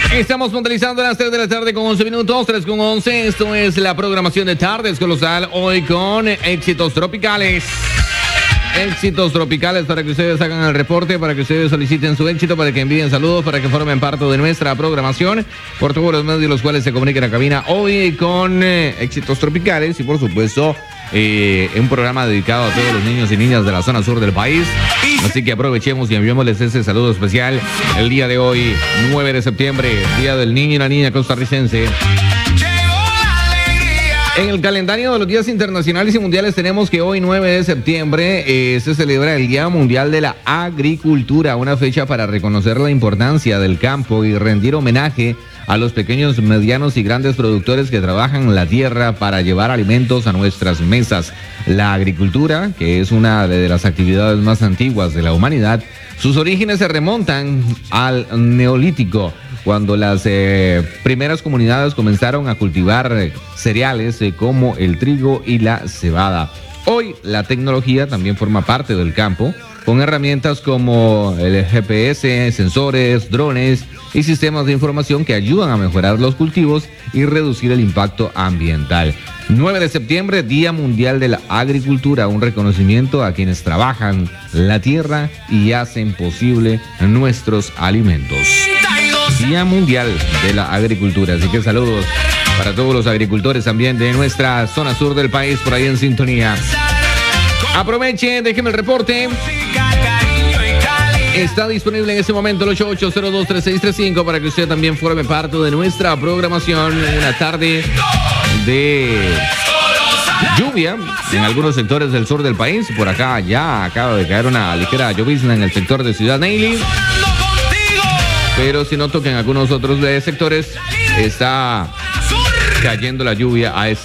Estamos puntualizando las 3 de la tarde con 11 minutos, 3 con 11. Esto es la programación de Tardes Colosal, hoy con éxitos tropicales. Éxitos tropicales para que ustedes hagan el reporte, para que ustedes soliciten su éxito, para que envíen saludos, para que formen parte de nuestra programación por todos los medios los cuales se comunican a cabina hoy con éxitos tropicales y por supuesto un programa dedicado a todos los niños y niñas de la zona sur del país. Así que aprovechemos y enviémosles ese saludo especial el día de hoy, 9 de septiembre, Día del Niño y la Niña costarricense. En el calendario de los días internacionales y mundiales tenemos que hoy, 9 de septiembre, se celebra el Día Mundial de la Agricultura, una fecha para reconocer la importancia del campo y rendir homenaje a los pequeños, medianos y grandes productores que trabajan la tierra para llevar alimentos a nuestras mesas. La agricultura, que es una de las actividades más antiguas de la humanidad, sus orígenes se remontan al Neolítico, cuando las primeras comunidades comenzaron a cultivar cereales como el trigo y la cebada. Hoy la tecnología también forma parte del campo, con herramientas como el GPS, sensores, drones y sistemas de información que ayudan a mejorar los cultivos y reducir el impacto ambiental. 9 de septiembre, Día Mundial de la Agricultura, un reconocimiento a quienes trabajan la tierra y hacen posible nuestros alimentos. Día Mundial de la Agricultura, así que saludos para todos los agricultores también de nuestra zona sur del país, por ahí en sintonía. Aprovechen, déjenme el reporte. Está disponible en este momento el 88023635 para que usted también forme parte de nuestra programación. Una tarde de lluvia en algunos sectores del sur del país. Por acá ya acaba de caer una ligera llovizna en el sector de Ciudad Neyli. Pero si noto que en algunos otros sectores está cayendo la lluvia a esta